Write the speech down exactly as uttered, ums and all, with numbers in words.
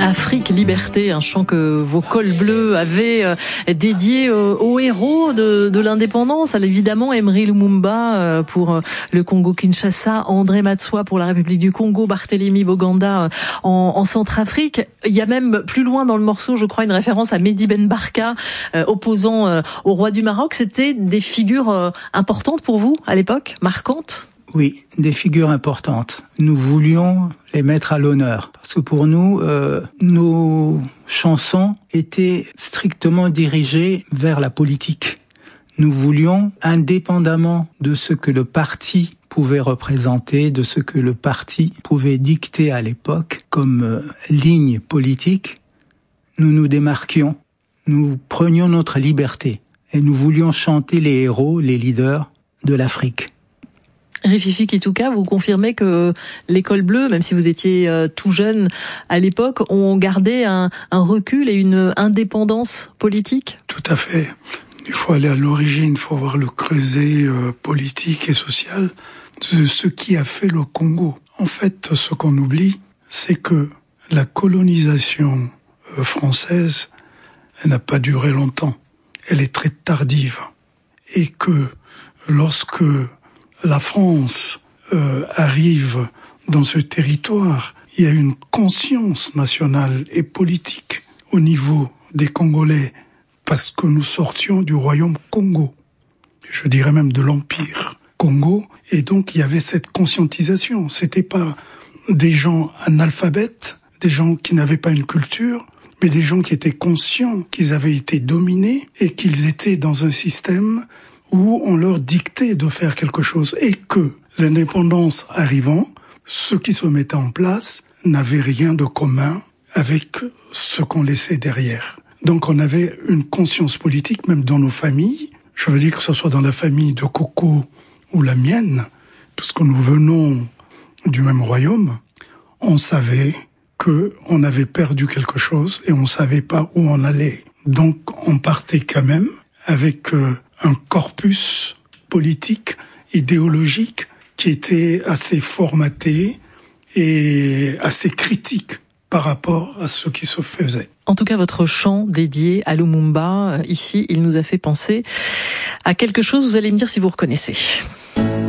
Afrique, liberté, un chant que vos cols bleus avaient euh, dédié euh, aux héros de, de l'indépendance. Alors, évidemment, Emery Lumumba euh, pour euh, le Congo-Kinshasa, André Matsoa pour la République du Congo, Barthélemy Boganda euh, en, en Centrafrique. Il y a même plus loin dans le morceau, je crois, une référence à Mehdi Ben Barka, euh, opposant euh, au roi du Maroc. C'était des figures euh, importantes pour vous à l'époque, marquantes? Oui, des figures importantes. Nous voulions les mettre à l'honneur. Parce que pour nous, euh, nos chansons étaient strictement dirigées vers la politique. Nous voulions, indépendamment de ce que le parti pouvait représenter, de ce que le parti pouvait dicter à l'époque comme euh, ligne politique, nous nous démarquions. Nous prenions notre liberté. Et nous voulions chanter les héros, les leaders de l'Afrique. Rififi Kituka, vous confirmez que les cols bleus, même si vous étiez euh, tout jeune à l'époque, ont gardé un, un recul et une indépendance politique? Tout à fait. Il faut aller à l'origine, il faut voir le creuset euh, politique et social de ce qui a fait le Congo. En fait, ce qu'on oublie, c'est que la colonisation euh, française, elle n'a pas duré longtemps. Elle est très tardive. Et que lorsque la France euh, arrive dans ce territoire, il y a une conscience nationale et politique au niveau des Congolais, parce que nous sortions du royaume Congo, je dirais même de l'Empire Congo, et donc il y avait cette conscientisation. C'était pas des gens analphabètes, des gens qui n'avaient pas une culture, mais des gens qui étaient conscients qu'ils avaient été dominés et qu'ils étaient dans un système où on leur dictait de faire quelque chose, et que l'indépendance arrivant, ce qui se mettait en place n'avait rien de commun avec ce qu'on laissait derrière. Donc on avait une conscience politique, même dans nos familles. Je veux dire que ce soit dans la famille de Coco ou la mienne, puisque nous venons du même royaume, on savait que on avait perdu quelque chose et on savait pas où on allait. Donc on partait quand même avec euh, un corpus politique, idéologique, qui était assez formaté et assez critique par rapport à ce qui se faisait. En tout cas, votre chant dédié à Lumumba, ici, il nous a fait penser à quelque chose. Vous allez me dire si vous reconnaissez.